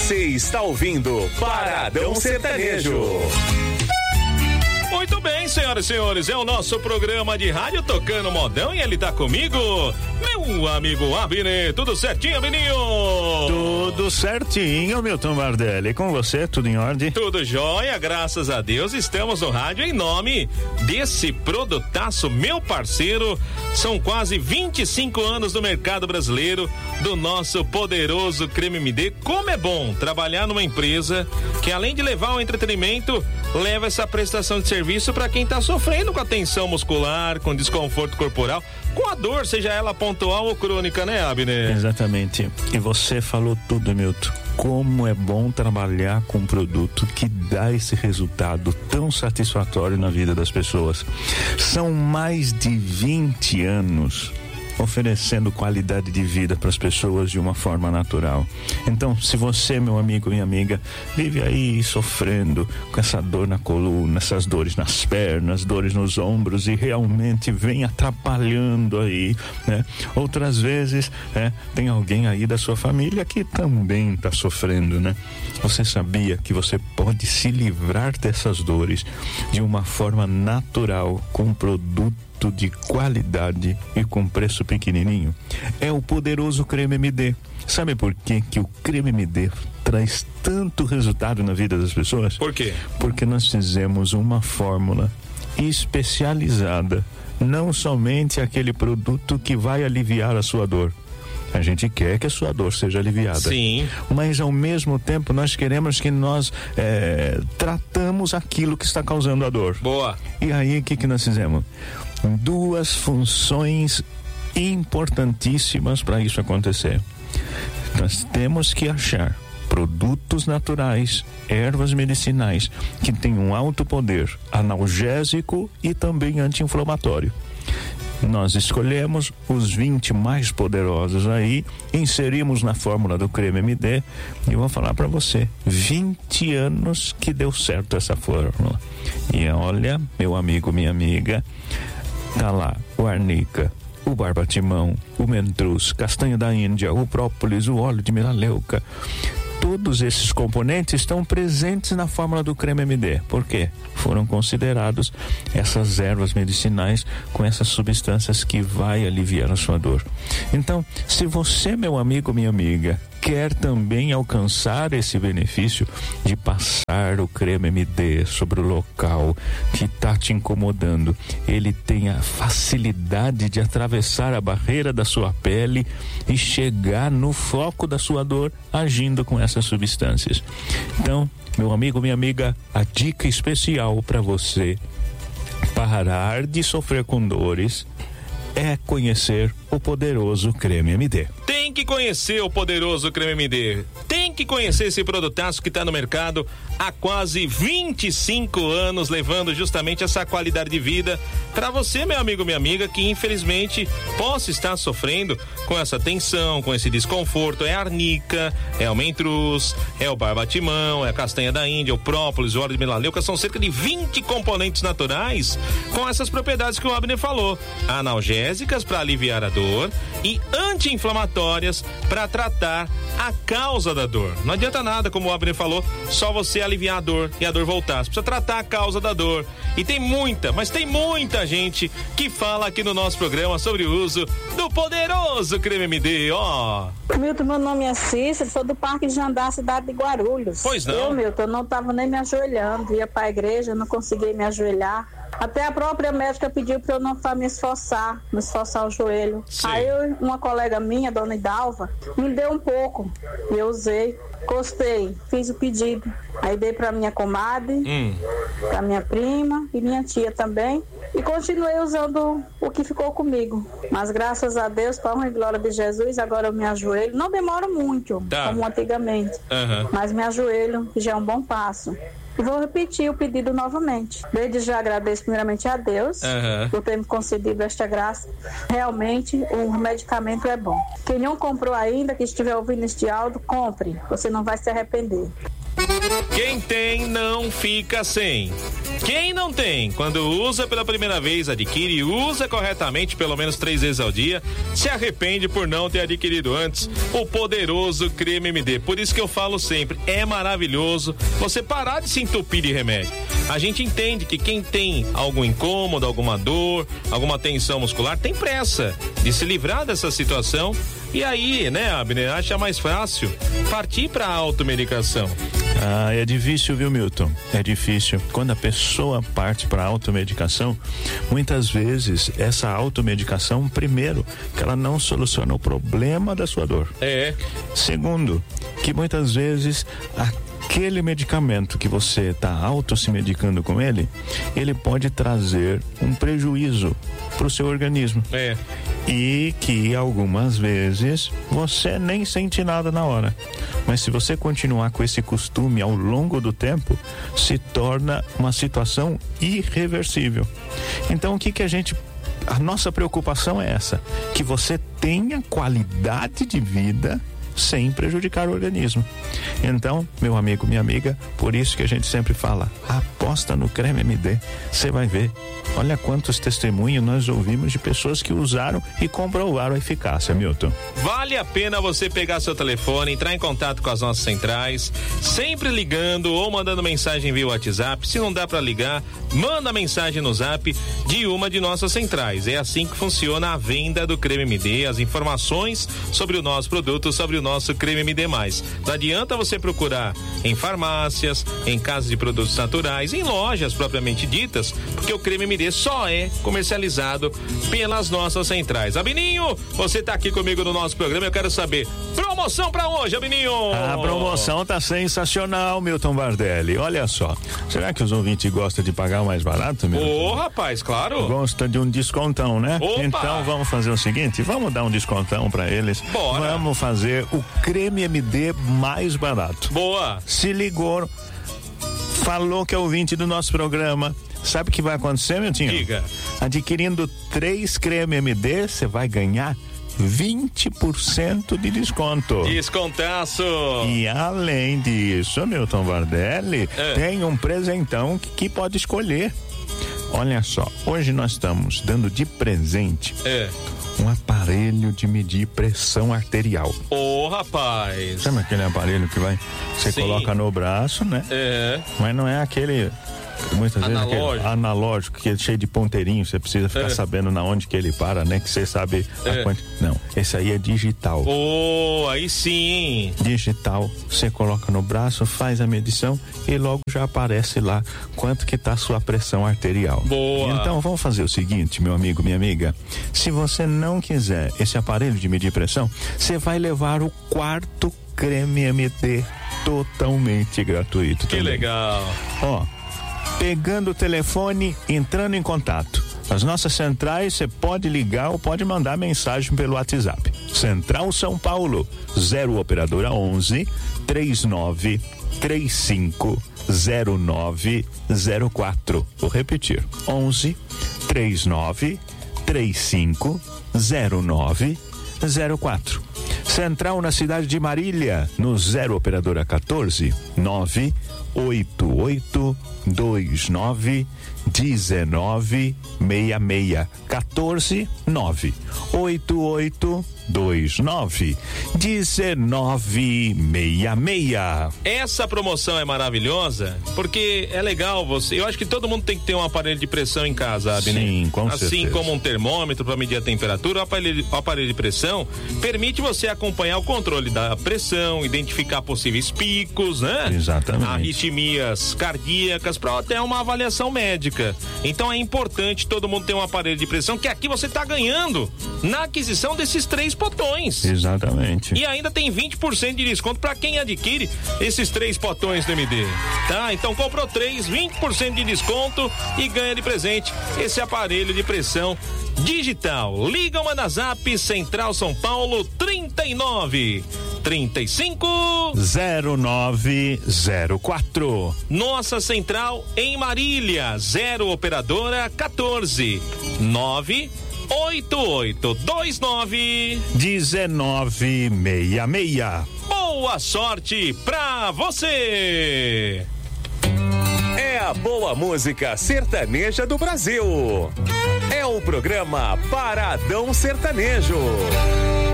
Você está ouvindo Paradão Sertanejo. Muito bem, senhoras e senhores, é o nosso programa de rádio tocando modão e ele tá comigo, meu amigo Abner. Tudo certinho, Abininho? Tudo certinho, Milton Bardelli. Com você, tudo em ordem? Tudo jóia, graças a Deus. Estamos no rádio em nome desse produtaço, meu parceiro. São quase 25 anos no mercado brasileiro do nosso poderoso Creme MD. Como é bom trabalhar numa empresa que, além de levar o entretenimento, leva essa prestação de serviço para quem está sofrendo com a tensão muscular, com desconforto corporal, com a dor, seja ela pontual ou crônica, né, Abner? Exatamente. E você falou tudo, Milton. Como é bom trabalhar com um produto que dá esse resultado tão satisfatório na vida das pessoas. São mais de 20 anos oferecendo qualidade de vida para as pessoas de uma forma natural. Então, se você, meu amigo, minha amiga, vive aí sofrendo com essa dor na coluna, essas dores nas pernas, dores nos ombros e realmente vem atrapalhando aí, né? Outras vezes, tem alguém aí da sua família que também está sofrendo, né? Você sabia que você pode se livrar dessas dores de uma forma natural com um produto de qualidade e com preço pequenininho? É o poderoso Creme MD. Sabe por que o Creme MD traz tanto resultado na vida das pessoas? Por quê? Porque nós fizemos uma fórmula especializada, não somente aquele produto que vai aliviar a sua dor. A gente quer que a sua dor seja aliviada. Sim. Mas ao mesmo tempo nós queremos que nós tratamos aquilo que está causando a dor. Boa. E aí o que nós fizemos? Duas funções importantíssimas para isso acontecer. Nós temos que achar produtos naturais, ervas medicinais que têm um alto poder analgésico e também anti-inflamatório. Nós escolhemos os 20 mais poderosos aí, inserimos na fórmula do Creme MD e vou falar para você, 20 anos que deu certo essa fórmula. E olha, meu amigo, minha amiga, tá lá o arnica, o barbatimão, o mentruz, castanha da Índia, o própolis, o óleo de melaleuca. Todos esses componentes estão presentes na fórmula do Creme MD. Por quê? Foram considerados essas ervas medicinais com essas substâncias que vai aliviar a sua dor. Então, se você, meu amigo, minha amiga, quer também alcançar esse benefício de passar o Creme MD sobre o local que está te incomodando, ele tem a facilidade de atravessar a barreira da sua pele e chegar no foco da sua dor agindo com essas substâncias. Então, meu amigo, minha amiga, a dica especial para você parar de sofrer com dores é conhecer o poderoso Creme MD. Tem que conhecer o poderoso Creme MD. Tem que conhecer esse produtaço que está no mercado há quase 25 anos, levando justamente essa qualidade de vida para você, meu amigo, minha amiga, que infelizmente possa estar sofrendo com essa tensão, com esse desconforto. É a arnica, é o mentruz, é o barbatimão, é a castanha da Índia, o própolis, o óleo de melaleuca. São cerca de 20 componentes naturais com essas propriedades que o Abner falou: analgésicas para aliviar a dor e anti-inflamatórias para tratar a causa da dor. Não adianta nada, como o Abner falou, só você aliviar a dor e a dor voltar. Você precisa tratar a causa da dor. E tem muita, mas tem muita gente que fala aqui no nosso programa sobre o uso do poderoso Creme MD, ó. Milton, meu nome é Cícero, sou do Parque de Jandar, cidade de Guarulhos. Pois não. Eu não tava nem me ajoelhando, ia pra igreja, não consegui me ajoelhar. Até a própria médica pediu para eu não me esforçar o joelho. Sim. Aí uma colega minha, dona Idalva, me deu um pouco e eu usei, gostei, fiz o pedido. Aí dei para minha comadre, para minha prima e minha tia também. E continuei usando o que ficou comigo. Mas graças a Deus, para a honra e glória de Jesus, agora eu me ajoelho. Não demora muito, como antigamente. Mas me ajoelho, já é um bom passo. E vou repetir o pedido novamente. Desde já agradeço primeiramente a Deus por ter me concedido esta graça. Realmente, o medicamento é bom. Quem não comprou ainda, que estiver ouvindo este áudio, compre. Você não vai se arrepender. Quem tem não fica sem. Quem não tem, quando usa pela primeira vez, adquire e usa corretamente pelo menos 3 vezes ao dia, se arrepende por não ter adquirido antes o poderoso creme MD. Por isso que eu falo sempre, é maravilhoso você parar de se entupir de remédio. A gente entende que quem tem algum incômodo, alguma dor, alguma tensão muscular, tem pressa de se livrar dessa situação. E aí, né, Abner, acha mais fácil partir para a automedicação. É difícil, viu, Milton? É difícil. Quando a pessoa parte para a automedicação, muitas vezes essa automedicação, primeiro, que ela não soluciona o problema da sua dor. Segundo, que muitas vezes aquele medicamento que você está se medicando com ele pode trazer um prejuízo para o seu organismo. E que algumas vezes você nem sente nada na hora. Mas se você continuar com esse costume ao longo do tempo, se torna uma situação irreversível. Então a nossa preocupação é essa, que você tenha qualidade de vida sem prejudicar o organismo. Então, meu amigo, minha amiga, por isso que a gente sempre fala, aposta no creme MD, você vai ver. Olha quantos testemunhos nós ouvimos de pessoas que usaram e comprovaram a eficácia, Milton. Vale a pena você pegar seu telefone, entrar em contato com as nossas centrais, sempre ligando ou mandando mensagem via WhatsApp. Se não dá para ligar, manda mensagem no Zap de uma de nossas centrais. É assim que funciona a venda do creme MD, as informações sobre o nosso produto, sobre o nosso creme MD+. Não adianta você procurar em farmácias, em casas de produtos naturais, em lojas propriamente ditas, porque o creme MD só é comercializado pelas nossas centrais. Abininho, você tá aqui comigo no nosso programa, eu quero saber, promoção pra hoje, Abininho! A promoção tá sensacional, Milton Bardelli, olha só, será que os ouvintes gostam de pagar mais barato, Milton? Rapaz, claro! Gosta de um descontão, né? Opa. Então vamos fazer o seguinte, vamos dar um descontão pra eles. Bora! Vamos fazer o creme MD mais barato. Boa! Se ligou, falou que é ouvinte do nosso programa. Sabe o que vai acontecer, Miltinho? Diga. Adquirindo 3 creme MD, você vai ganhar 20% de desconto. Descontaço! E além disso, Milton Bardelli, tem um presentão que pode escolher. Olha só, hoje nós estamos dando de presente um aparelho de medir pressão arterial. Rapaz! Sabe aquele aparelho que você coloca no braço, né? Mas não é aquele... Muitas vezes aquele analógico que é cheio de ponteirinho, você precisa ficar sabendo na onde que ele para, né? Que você sabe Não, esse aí é digital. Aí sim. Digital, você coloca no braço, faz a medição e logo já aparece lá quanto que tá a sua pressão arterial. Boa. Então vamos fazer o seguinte, meu amigo, minha amiga, se você não quiser esse aparelho de medir pressão, você vai levar o 4º creme MD totalmente gratuito. Que legal. Pegando o telefone, entrando em contato. As nossas centrais, você pode ligar ou pode mandar mensagem pelo WhatsApp. Central São Paulo, 0 operadora 11 39 35 09 04. Vou repetir. 11 39 35 09 04. Central na cidade de Marília, no 0 operadora 14 988 29 19 66 14 988 29 19 66. Essa promoção é maravilhosa porque é legal eu acho que todo mundo tem que ter um aparelho de pressão em casa, Abner. Sim, com certeza. Assim como um termômetro para medir a temperatura, o aparelho de pressão permite você acompanhar o controle da pressão, identificar possíveis picos, né? Exatamente. Arritmias cardíacas, para até uma avaliação médica. Então é importante todo mundo ter um aparelho de pressão, que aqui você tá ganhando na aquisição desses 3 potões. Exatamente. E ainda tem 20% de desconto para quem adquire esses 3 potões do MD, tá? Então comprou 3, 20% de desconto e ganha de presente esse aparelho de pressão digital. Liga uma na Zap, Central São Paulo, 39 35 0904. Nossa central em Marília, 0 operadora 14 98829 1966. Boa! boa sorte pra você! É a boa música sertaneja do Brasil. É o programa Paradão Sertanejo.